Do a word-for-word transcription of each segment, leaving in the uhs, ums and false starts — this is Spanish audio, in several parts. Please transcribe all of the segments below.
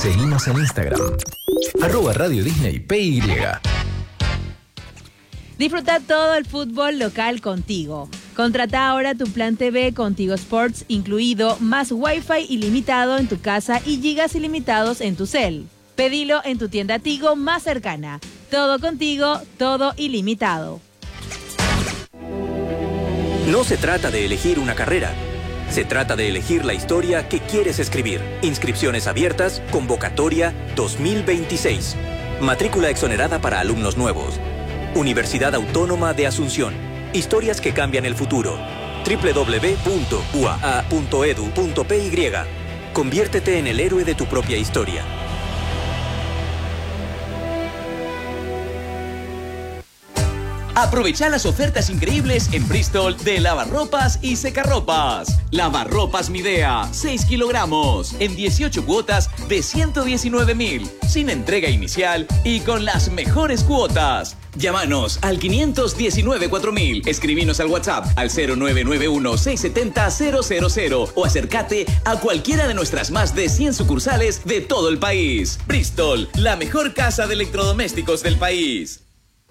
Seguinos en Instagram, arroba Radio Disney P Y. Disfruta todo el fútbol local contigo. Contrata ahora tu plan T V con Tigo Sports incluido, más Wi-Fi ilimitado en tu casa y gigas ilimitados en tu cel. Pedilo en tu tienda Tigo más cercana. Todo contigo, todo ilimitado. No se trata de elegir una carrera. Se trata de elegir la historia que quieres escribir. Inscripciones abiertas, convocatoria dos mil veintiséis. Matrícula exonerada para alumnos nuevos. Universidad Autónoma de Asunción. Historias que cambian el futuro. doble u doble u doble u punto u a a punto e d u punto p y. Conviértete en el héroe de tu propia historia. Aprovecha las ofertas increíbles en Bristol de lavarropas y secarropas. Lavarropas Midea, seis kilogramos, en dieciocho cuotas de ciento diecinueve mil, sin entrega inicial y con las mejores cuotas. Llámanos al quinientos diecinueve cuatro mil, escribinos al WhatsApp al cero nueve nueve uno seis siete cero cero cero cero o acércate a cualquiera de nuestras más de cien sucursales de todo el país. Bristol, la mejor casa de electrodomésticos del país.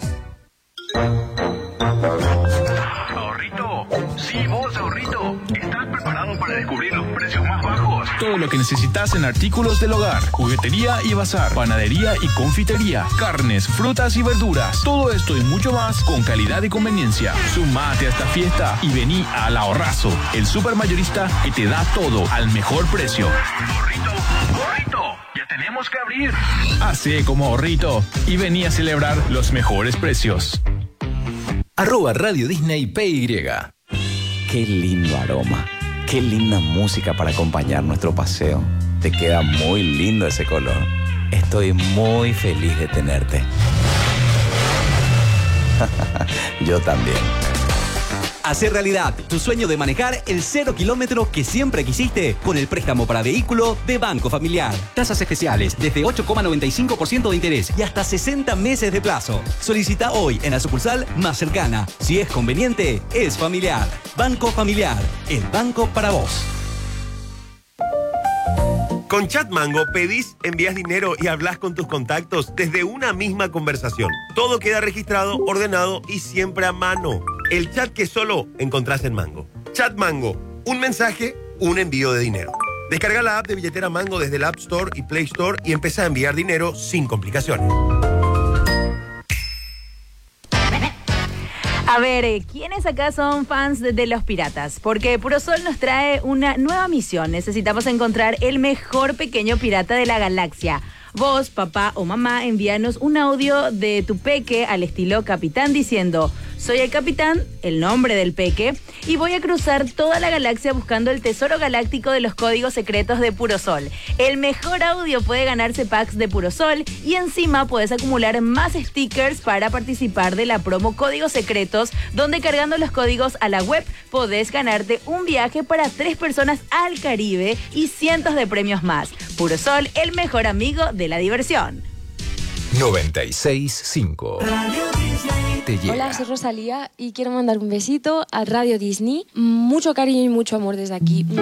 Ahorrito, sí, vos, ahorrito, ¿estás preparado para descubrir los precios más bajos? Todo lo que necesitas en artículos del hogar, juguetería y bazar, panadería y confitería, carnes, frutas y verduras. Todo esto y mucho más con calidad y conveniencia. Sumate a esta fiesta y vení al Ahorrazo, el supermayorista que te da todo al mejor precio. Ahorrito, ahorrito, ya tenemos que abrir. Así como Ahorrito y vení a celebrar los mejores precios. Arroba Radio Disney P Y. Qué lindo aroma. Qué linda música para acompañar nuestro paseo. Te queda muy lindo ese color. Estoy muy feliz de tenerte. Yo también. Hacer realidad tu sueño de manejar el cero kilómetro que siempre quisiste con el préstamo para vehículo de Banco Familiar. Tasas especiales desde ocho coma noventa y cinco por ciento de interés y hasta sesenta meses de plazo. Solicita hoy en la sucursal más cercana. Si es conveniente, es familiar. Banco Familiar, el banco para vos. Con Chatmango pedís, envías dinero y hablas con tus contactos desde una misma conversación. Todo queda registrado, ordenado y siempre a mano. El chat que solo encontrás en Mango. Chatmango, un mensaje, un envío de dinero. Descarga la app de billetera Mango desde el App Store y Play Store y empieza a enviar dinero sin complicaciones. A ver, ¿quiénes acá son fans de, de los piratas? Porque Purosol nos trae una nueva misión. Necesitamos encontrar el mejor pequeño pirata de la galaxia. Vos, papá o mamá, envíanos un audio de tu peque al estilo capitán diciendo: soy el capitán, el nombre del peque, y voy a cruzar toda la galaxia buscando el tesoro galáctico de los códigos secretos de Purosol. El mejor audio puede ganarse packs de Purosol y encima puedes acumular más stickers para participar de la promo Códigos Secretos, donde cargando los códigos a la web podés ganarte un viaje para tres personas al Caribe y cientos de premios más. Purosol, el mejor amigo de la diversión. noventa y seis punto cinco. Hola, soy Rosalía y quiero mandar un besito a Radio Disney. Mucho cariño y mucho amor desde aquí.